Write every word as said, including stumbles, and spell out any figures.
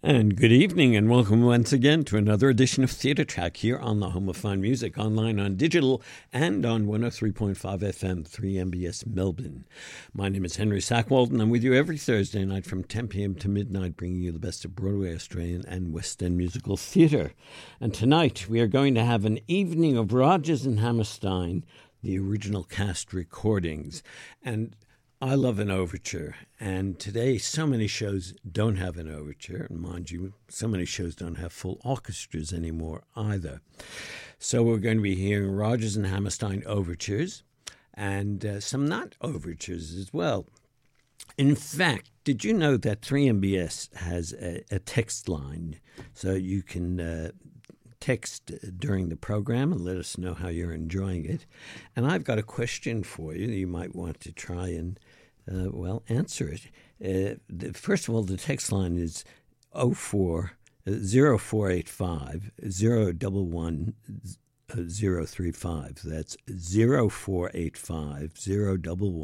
And good evening, and welcome once again to another edition of Theatre Track here on the Home of Fine Music, online on digital and on one oh three point five F M, three M B S Melbourne. My name is Henry Sackwald, and I'm with you every Thursday night from ten p.m. to midnight, bringing you the best of Broadway, Australian, and West End musical theatre. And tonight we are going to have an evening of Rodgers and Hammerstein, the original cast recordings. And I love an overture, and today so many shows don't have an overture, and mind you, so many shows don't have full orchestras anymore either. So we're going to be hearing Rodgers and Hammerstein overtures, and uh, some not overtures as well. In fact, did you know that three M B S has a, a text line, so you can uh, text during the program and let us know how you're enjoying it. And I've got a question for you that you might want to try and, uh, well, answer it. Uh, the, first of all, the text line is oh four, oh four eight five, oh one one, oh three five. That's oh four eight five, oh one one.